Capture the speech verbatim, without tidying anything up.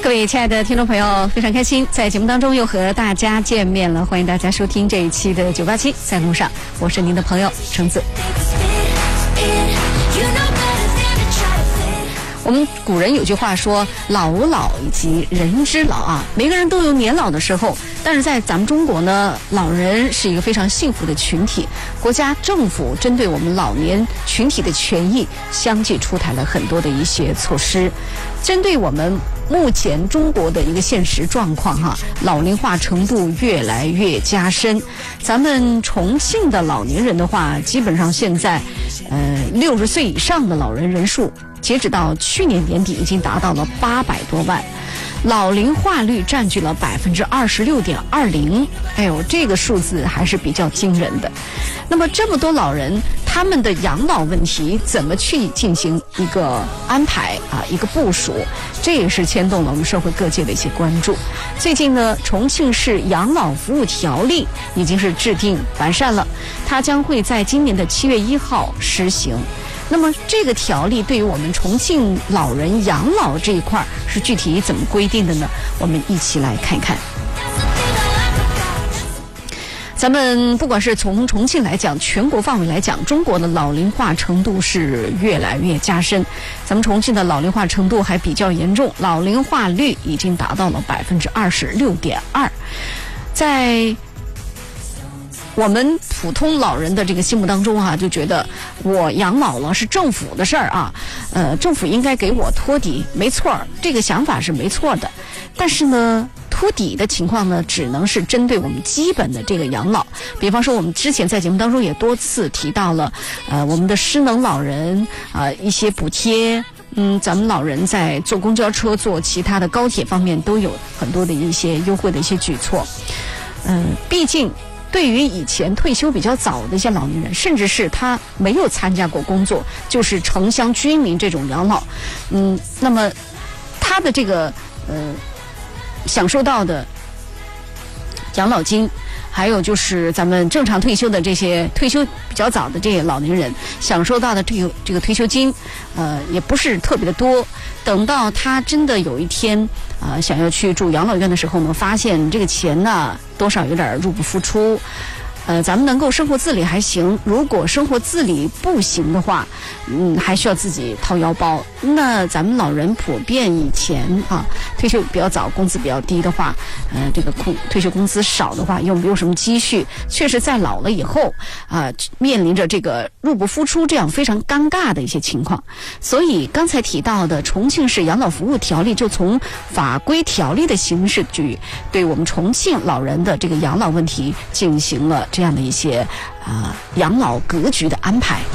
各位亲爱的听众朋友，非常开心在节目当中又和大家见面了，欢迎大家收听这一期的九八七在路上，我是您的朋友橙子。我们古人有句话说，老吾老以及人之老啊，每个人都有年老的时候，但是在咱们中国呢，老人是一个非常幸福的群体，国家政府针对我们老年群体的权益相继出台了很多的一些措施，针对我们目前中国的一个现实状况哈，老龄化程度越来越加深。咱们重庆的老年人的话，基本上现在呃六十岁以上的老人人数，截止到去年年底已经达到了八百多万，老龄化率占据了百分之二十六点二零，哎呦，这个数字还是比较惊人的。那么这么多老人，他们的养老问题怎么去进行一个安排啊，一个部署，这也是牵动了我们社会各界的一些关注。最近呢，重庆市养老服务条例已经是制定完善了，它将会在今年的七月一号施行。那么这个条例对于我们重庆老人养老这一块是具体怎么规定的呢？我们一起来看看。咱们不管是从重庆来讲，全国范围来讲，中国的老龄化程度是越来越加深。咱们重庆的老龄化程度还比较严重，老龄化率已经达到了百分之二十六点二。在我们普通老人的这个心目当中啊，就觉得我养老了是政府的事儿啊，呃，政府应该给我托底，没错，这个想法是没错的。但是呢，托底的情况呢，只能是针对我们基本的这个养老。比方说，我们之前在节目当中也多次提到了，呃，我们的失能老人啊、呃，一些补贴。嗯，咱们老人在坐公交车、坐其他的高铁方面都有很多的一些优惠的一些举措。嗯、呃，毕竟对于以前退休比较早的一些老年人，甚至是他没有参加过工作，就是城乡居民这种养老，嗯，那么他的这个呃享受到的养老金，还有就是咱们正常退休的这些退休比较早的这些老年人享受到的这个这个退休金，呃，也不是特别的多。等到他真的有一天啊、呃、想要去住养老院的时候呢，发现这个钱呢多少有点入不敷出。呃，咱们能够生活自理还行，如果生活自理不行的话，嗯，还需要自己掏腰包。那咱们老人普遍以前啊，退休比较早，工资比较低的话，呃，这个工退休工资少的话，又没有什么积蓄，确实在老了以后啊、呃，面临着这个入不敷出这样非常尴尬的一些情况。所以刚才提到的重庆市养老服务条例，就从法规条例的形式去对我们重庆老人的这个养老问题进行了这样的一些啊、呃、养老格局的安排。